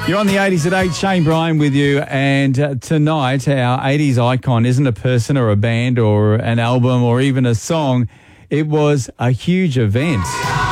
You're on the 80s at 8, Shane Bryan with you, and tonight our 80s icon isn't a person or a band or an album or even a song. It was a huge event.